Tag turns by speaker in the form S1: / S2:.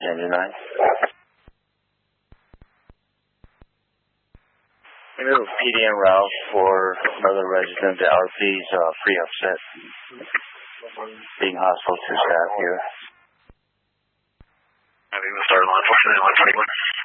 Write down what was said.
S1: Engine 9. We have a PDM route for another resident. The RP is pretty upset. Being hostile to staff here.
S2: Having the start line, 121.